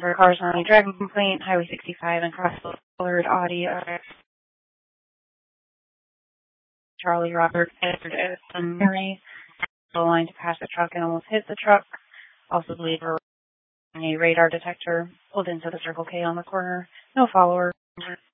cars on a Dragon Complaint, Highway 65, and cross-colored Audi. Charlie Robert entered Mary, the line to pass the truck and almost hit the truck. Also believed we're a radar detector pulled into the Circle K on the corner. No followers.